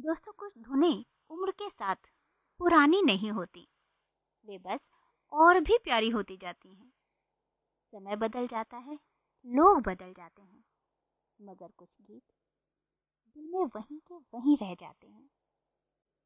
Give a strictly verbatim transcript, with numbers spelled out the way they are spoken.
दोस्तों, कुछ धुनें उम्र के साथ पुरानी नहीं होती, वे बस और भी प्यारी होती जाती हैं। समय बदल जाता है, लोग बदल जाते हैं, मगर कुछ गीत दिल में वहीं के वहीं रह जाते हैं।